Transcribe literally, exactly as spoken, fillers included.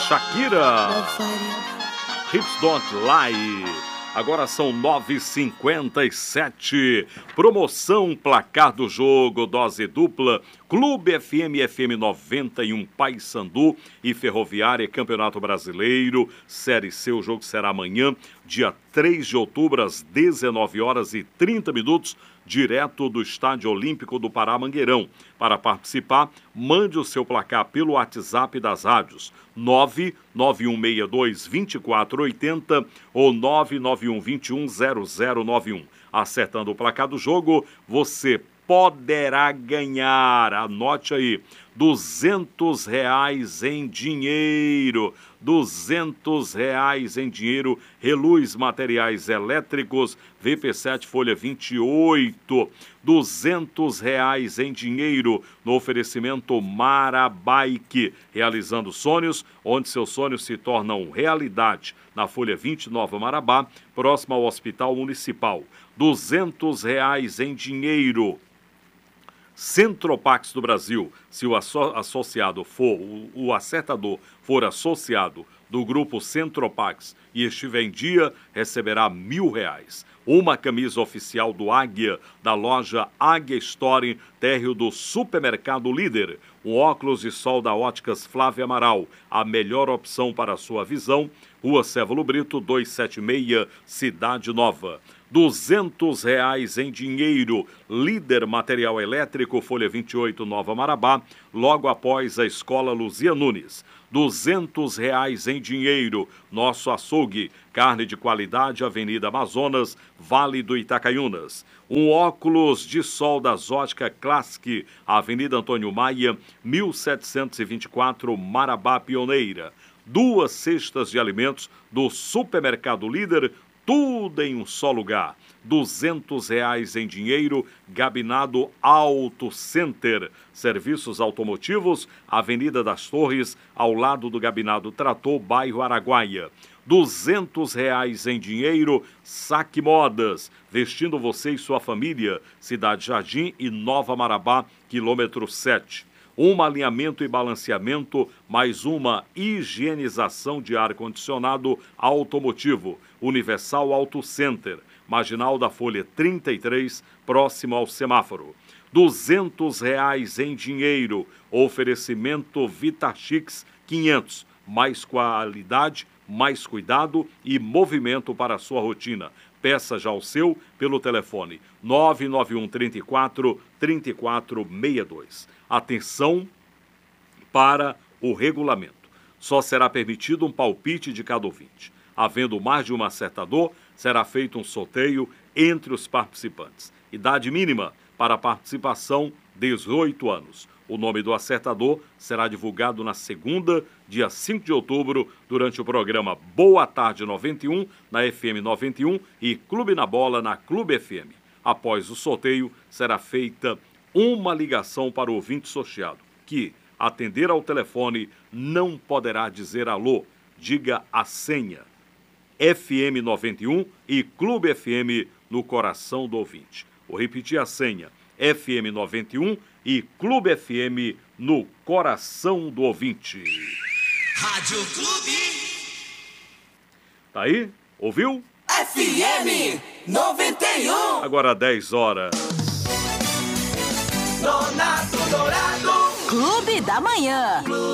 Shakira. Hips Don't Lie. Agora são nove e cinquenta e sete. Promoção Placar do Jogo, dose dupla. Clube F M, F M noventa e um, Paysandu e Ferroviária, Campeonato Brasileiro, Série C. O jogo será amanhã, dia três de outubro, às dezenove horas e trinta minutos, direto do Estádio Olímpico do Pará, Mangueirão. Para participar, mande o seu placar pelo WhatsApp das rádios nove nove um seis dois, dois quatro oito zero ou nove nove um dois um zero zero nove um. Acertando o placar do jogo, você poderá ganhar, anote aí, duzentos reais em dinheiro, duzentos reais em dinheiro, Reluz Materiais Elétricos, V P sete folha vinte e oito, duzentos reais em dinheiro no oferecimento Marabike, realizando sonhos, onde seus sonhos se tornam realidade, na folha vinte, Nova Marabá, próximo ao Hospital Municipal, duzentos reais em dinheiro. Centropax do Brasil, se o asso associado for, o, o acertador for associado do grupo Centropax e estiver em dia, receberá mil reais. Uma camisa oficial do Águia, da loja Águia Store, térreo do Supermercado Líder. Um óculos de sol da Óticas Flávia Amaral, a melhor opção para a sua visão. Rua Cévalo Brito, duzentos e setenta e seis, Cidade Nova. duzentos reais em dinheiro, Líder Material Elétrico, folha vinte e oito, Nova Marabá, logo após a Escola Luzia Nunes. duzentos reais em dinheiro, Nosso Açougue, carne de qualidade, Avenida Amazonas, Vale do Itacaiunas. Um óculos de sol das Ótica Classic, Avenida Antônio Maia, mil setecentos e vinte e quatro, Marabá Pioneira. Duas cestas de alimentos do Supermercado Líder, tudo em um só lugar. duzentos reais em dinheiro, Gabinado Auto Center. Serviços automotivos, Avenida das Torres, ao lado do Gabinado Trator, bairro Araguaia. duzentos reais em dinheiro, Saque Modas. Vestindo você e sua família, Cidade Jardim e Nova Marabá, quilômetro sete. Um alinhamento e balanceamento, mais uma higienização de ar-condicionado automotivo. Universal Auto Center, Marginal da Folha trinta e três, próximo ao semáforo. duzentos reais em dinheiro, oferecimento Vitachix quinhentos, mais qualidade, mais cuidado e movimento para a sua rotina. Peça já o seu pelo telefone nove nove um, três quatro, três quatro seis dois. Atenção para o regulamento. Só será permitido um palpite de cada ouvinte. Havendo mais de um acertador, será feito um sorteio entre os participantes. Idade mínima para participação, dezoito anos. O nome do acertador será divulgado na segunda, dia cinco de outubro, durante o programa Boa Tarde noventa e um, na F M noventa e um e Clube na Bola, na Clube F M. Após o sorteio, será feita uma ligação para o ouvinte sorteado, que, atender ao telefone, não poderá dizer alô, diga a senha. F M noventa e um e Clube F M no coração do ouvinte. Vou repetir a senha. F M noventa e um e Clube F M no coração do ouvinte. Rádio Clube. Tá aí? Ouviu? F M noventa e um. Agora dez horas. Donato Dourado. Clube da Manhã.